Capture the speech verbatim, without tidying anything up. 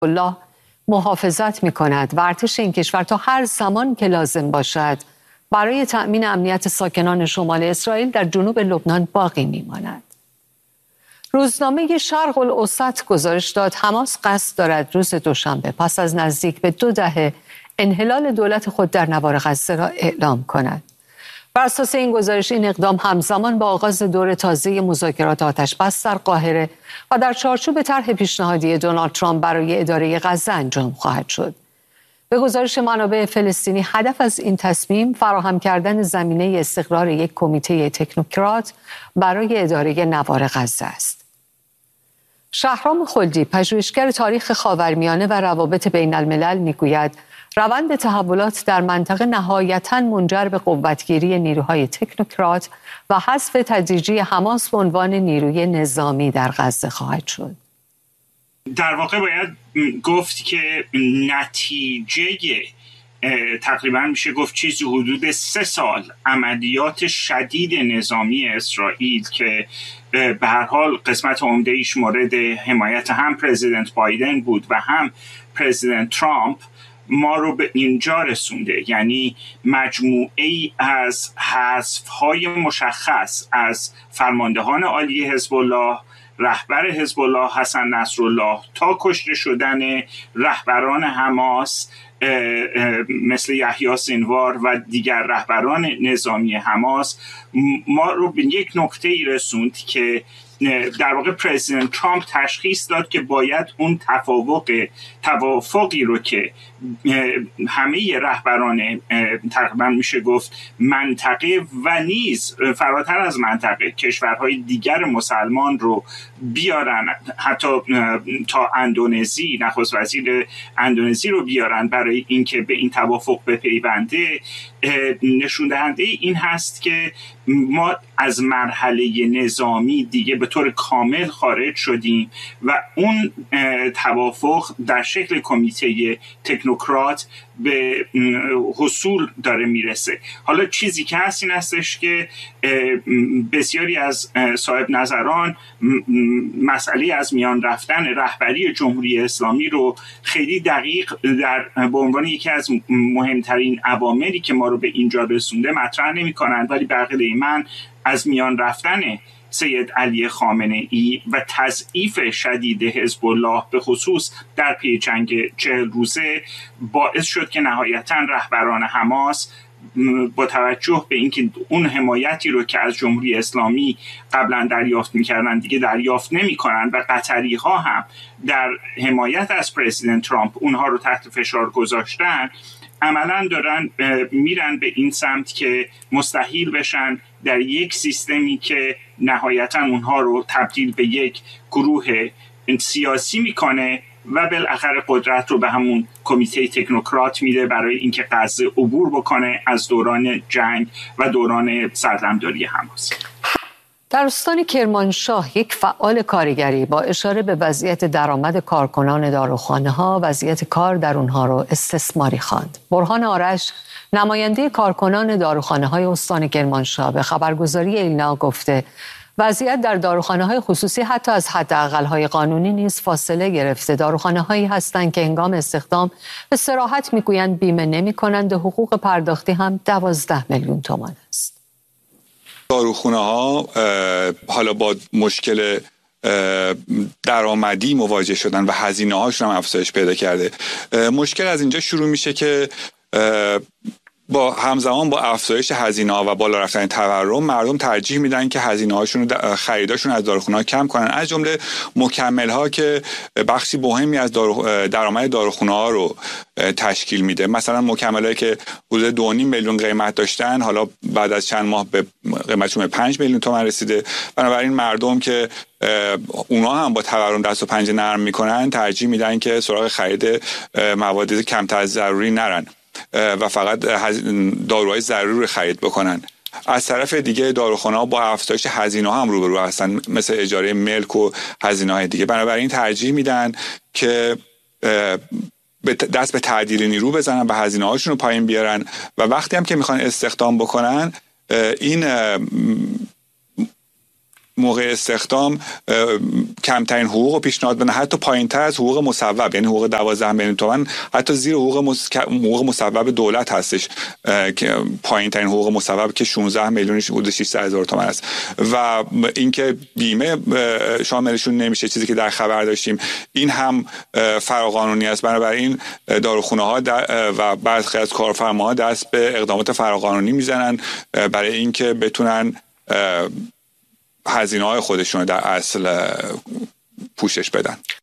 الله محافظت می‌کند و ارتش این کشور تا هر زمان که لازم باشد برای تأمین امنیت ساکنان شمال اسرائیل در جنوب لبنان باقی می‌ماند. روزنامه شرق الاوسط گزارش داد حماس قصد دارد روز دوشنبه پس از نزدیک به دو دهه انحلال دولت خود در نوار غزه را اعلام کند. بر اساس این گزارش این اقدام همزمان با آغاز دور تازه مذاکرات آتش‌بس در قاهره و در چارچوب طرح پیشنهادی دونالد ترامپ برای اداره غزه انجام خواهد شد. به گزارش منابع فلسطینی هدف از این تصمیم فراهم کردن زمینه استقرار یک کمیته تکنوکرات برای اداره نوار غزه است. شهرام خلدی پژوهشگر تاریخ خاورمیانه و روابط بین الملل میگوید روند تحولات در منطقه نهایتاً منجر به قوتگیری نیروهای تکنوکرات و حذف تدریجی حماس به عنوان نیروی نظامی در غزه خواهد شد. در واقع باید گفت که نتیجه تقریبا میشه گفت چیزی حدود سه سال عملیات شدید نظامی اسرائیل که به هر حال قسمت عمده ایش مورد حمایت هم پرزیدنت بایدن بود و هم پرزیدنت ترامپ ما رو به اینجا رسونده. یعنی مجموعه ای از حذف‌های مشخص از فرماندهان عالی حزب الله، رهبر حزب الله حسن نصرالله تا کشته شدن رهبران حماس مثل یحیی سینوار و دیگر رهبران نظامی حماس ما رو به یک نقطه ای رسوند که در واقع پرزیدنت ترامپ تشخیص داد که باید اون تفاوق توافقی رو که همه رهبران تقریبا میشه گفت منطقه و نیز فراتر از منطقه کشورهای دیگر مسلمان رو بیارن، حتی تا اندونزی، نخست وزیر اندونزی رو بیارن برای اینکه به این توافق بپیونده، نشون دهنده این هست که ما از مرحله نظامی دیگه به طور کامل خارج شدیم و اون توافق در شکل کمیته تکنوکرات به حصول داره میرسه. حالا چیزی که هست این هستش که بسیاری از صاحب نظران مسئله از میان رفتن رهبری جمهوری اسلامی رو خیلی دقیق در به عنوان یکی از مهمترین عواملی که ما رو به اینجا رسونده مطرح نمی کنند، ولی به عقیده من از میان رفتن سید علی خامنه ای و تضعیف شدید حزب الله به خصوص در پی جنگ چهل روزه باعث شد که نهایتاً رهبران حماس با توجه به اینکه اون حمایتی رو که از جمهوری اسلامی قبلا دریافت می‌کردن دیگه دریافت نمی‌کنن و قطری‌ها هم در حمایت از پرزیدنت ترامپ اونها رو تحت فشار گذاشتن، عملاً دارن میرن به این سمت که مستحیل بشن در یک سیستمی که نهایتاً اونها رو تبدیل به یک گروه سیاسی میکنه و بالاخره قدرت رو به همون کمیته تکنوکرات میده برای اینکه غزه عبور بکنه از دوران جنگ و دوران سرلمداری حماس. در استان کرمانشاه یک فعال کارگری با اشاره به وضعیت درآمد کارکنان داروخانه‌ها وضعیت کار در اونها رو استثماری خواند. برهان آرش نماینده کارکنان داروخانه‌های استان کرمانشاه به خبرگزاری ایلنا گفته وضعیت در داروخانه‌های خصوصی حتی از حداقل‌های قانونی نیز فاصله گرفته. داروخانه‌هایی هستند که هنگام استخدام به صراحت میگویند بیمه نمی‌کنند و حقوق پرداختی هم دوازده میلیون تومان است. داروخانه‌ها حالا با مشکل درآمدی مواجه شدن و هزینه هاشون هم افزایش پیدا کرده. مشکل از اینجا شروع میشه که با همزمان با افزایش هزینه‌ها و بالا رفتن تورم مردم ترجیح میدن که هزینه‌هاشون رو خریداشون از داروخانه‌ها کم کنن، از جمله مکمل‌ها که بخشی مهمی از دارو... درآمد داروخانه‌ها رو تشکیل میده. مثلا مکمل‌هایی که حدود دو و نیم میلیون قیمت داشتن حالا بعد از چند ماه به قیمتشون به پنج میلیون تومان رسیده. بنابراین مردم که اونا هم با تورم دست و پنجه نرم میکنن ترجیح میدن که سراغ خرید مواد کمتر از ضروری نرن و فقط داروهای ضروری رو خرید بکنن. از طرف دیگه داروخانه‌ها با افزایش هزینه‌ها هم روبرو هستن، مثل اجاره ملک و هزینه‌های دیگه. بنابراین ترجیح میدن که دست به تعدیل نیرو بزنن و هزینه‌هاشون رو پایین بیارن و وقتی هم که میخوان استخدام بکنن این موقع استخدام کمترین حقوق رو پیشنهاد بدن، حتی پایین‌تر از حقوق مصوب، یعنی حقوق دوازده میلیون تومان حتی زیر حقوق مص... حقوق مصوب دولت هستش که پایین‌ترین حقوق مصوب که شانزده میلیون حدود ششصد هزار تومان است و اینکه بیمه شاملشون نمیشه، چیزی که در خبر داشتیم، این هم فراقانونی است. بنابراین داروخونه ها و برخی از کارفرماها دست به اقدامات فراقانونی میزنن برای اینکه بتونن هزینه‌های خودشون در اصل پوشش بدن.